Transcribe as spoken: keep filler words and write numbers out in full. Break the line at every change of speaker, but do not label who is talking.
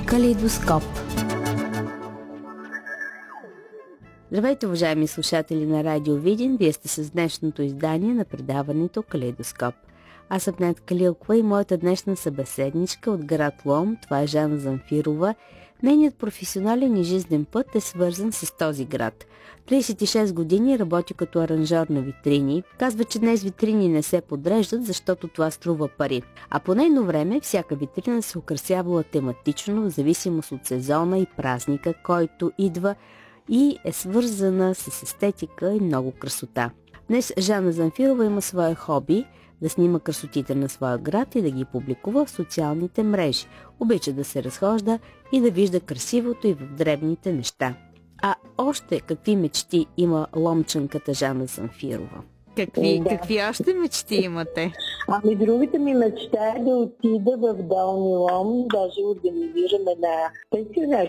Калейдоскоп. Здравейте, уважаеми слушатели на Радио Видин! Вие сте с днешното издание на предаването Калейдоскоп. Аз съм Нед Калилкова и моята днешна събеседничка от град Лом, това е Жана Замфирова. Нейният професионален и жизнен път е свързан с този град. тридесет и шест години работи като аранжор на витрини. Казва, че днес витрини не се подреждат, защото това струва пари. А по нейно време всяка витрина се украсявала тематично, в зависимост от сезона и празника, който идва, и е свързана с естетика и много красота. Днес Жана Замфирова има свое хоби да снима красотите на своя град и да ги публикува в социалните мрежи. Обича да се разхожда и да вижда красивото и в дребните неща. А още какви мечти има ломчанката Жана Замфирова? Какви,
Да.
какви още мечти имате?
Ами другата ми мечта е да отида в Долни Лом, даже организираме на пенсионер